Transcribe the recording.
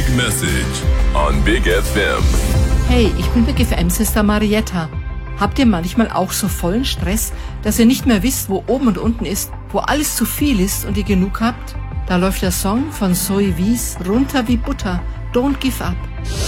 Big Message on Big FM. Hey, ich bin Big FM-Sister Marietta. Habt ihr manchmal auch so vollen Stress, dass ihr nicht mehr wisst, wo oben und unten ist, wo alles zu viel ist und ihr genug habt? Da läuft der Song von Zoe Wies, Runter wie Butter, Don't Give Up.